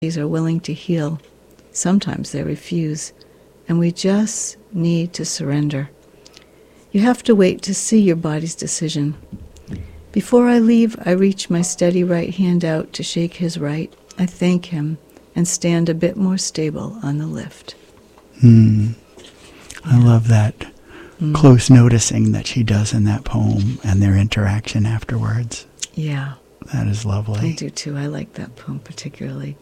are willing to heal. Sometimes they refuse, and we just need to surrender. You have to wait to see your body's decision. Before I leave, I reach my steady right hand out to shake his right. I thank him and stand a bit more stable on the lift. I love that close noticing that she does in that poem and their interaction afterwards. Yeah. That is lovely. I do too. I like that poem particularly.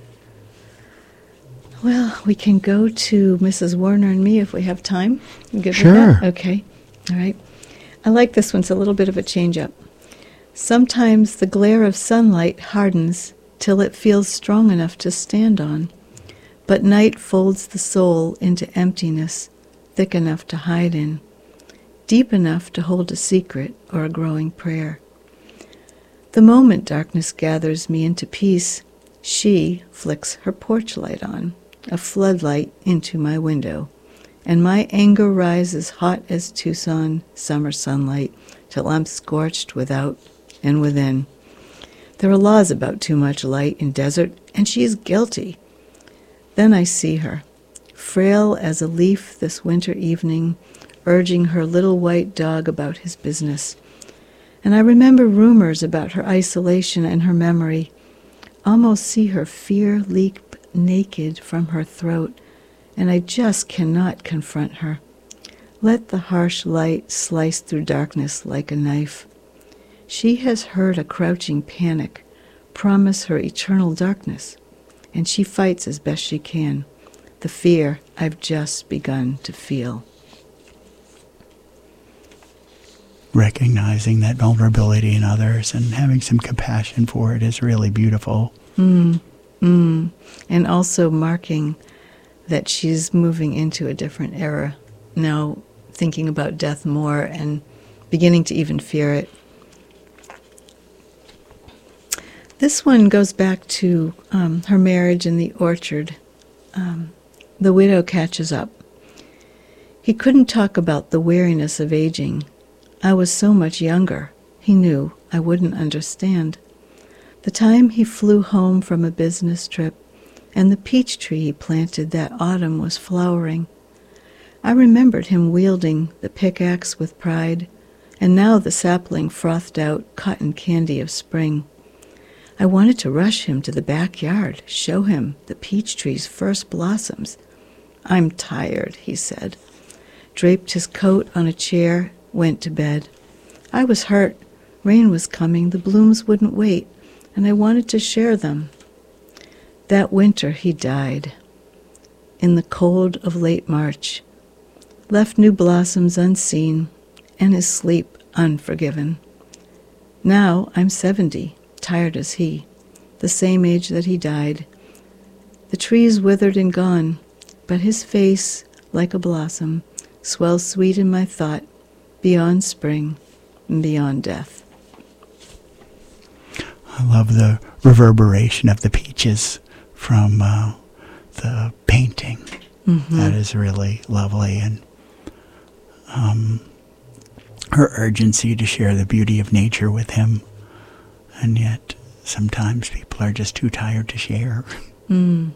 Well, we can go to Mrs. Warner and me if we have time. You good with that? Okay. All right. I like this one. It's a little bit of a change-up. Sometimes the glare of sunlight hardens till it feels strong enough to stand on, but night folds the soul into emptiness, thick enough to hide in, deep enough to hold a secret or a growing prayer. The moment darkness gathers me into peace, she flicks her porch light on, a floodlight into my window, and my anger rises hot as Tucson summer sunlight till I'm scorched without and within. There are laws about too much light in desert, and she is guilty. Then I see her, frail as a leaf this winter evening, urging her little white dog about his business. And I remember rumors about her isolation and her memory, almost see her fear leap naked from her throat, and I just cannot confront her. Let the harsh light slice through darkness like a knife. She has heard a crouching panic promise her eternal darkness, and she fights as best she can, the fear I've just begun to feel. Recognizing that vulnerability in others and having some compassion for it is really beautiful. And also marking that she's moving into a different era, now thinking about death more and beginning to even fear it. This one goes back to her marriage in the orchard. The widow catches up. He couldn't talk about the weariness of aging. I was so much younger. He knew I wouldn't understand. The time he flew home from a business trip, and the peach tree he planted that autumn was flowering. I remembered him wielding the pickaxe with pride, and now the sapling frothed out cotton candy of spring. I wanted to rush him to the backyard, show him the peach tree's first blossoms. I'm tired, he said, draped his coat on a chair, went to bed. I was hurt. Rain was coming, the blooms wouldn't wait, and I wanted to share them. That winter he died, in the cold of late March, left new blossoms unseen, and his sleep unforgiven. Now I'm 70, tired as he, the same age that he died. The trees withered and gone, but his face, like a blossom, swells sweet in my thought, beyond spring and beyond death. I love the reverberation of the peaches from the painting. That is really lovely. And her urgency to share the beauty of nature with him. And yet, sometimes people are just too tired to share. Yeah,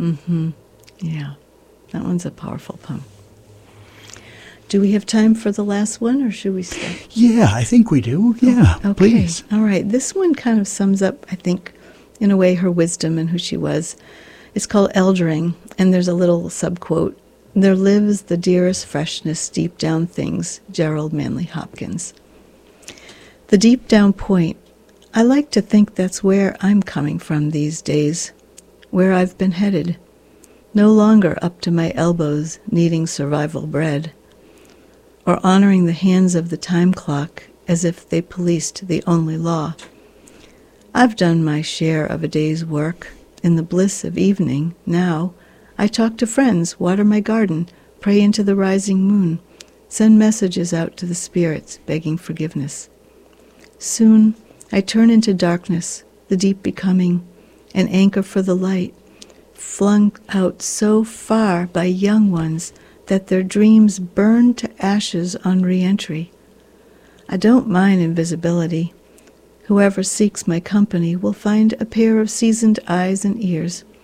that one's a powerful poem. Do we have time for the last one, or should we stop? Yeah, I think we do. Yeah, okay. Please. All right. This one kind of sums up, I think, in a way, her wisdom and who she was. It's called Eldering, and there's a little subquote. There lives the dearest freshness, deep down things, Gerald Manley Hopkins. The deep down point, I like to think that's where I'm coming from these days, where I've been headed, no longer up to my elbows needing survival bread, or honoring the hands of the time clock as if they policed the only law. I've done my share of a day's work. In the bliss of evening, now, I talk to friends, water my garden, pray into the rising moon, send messages out to the spirits begging forgiveness. Soon, I turn into darkness, the deep becoming, an anchor for the light, flung out so far by young ones that their dreams burn to ashes on re-entry. I don't mind invisibility. Whoever seeks my company will find a pair of seasoned eyes and ears,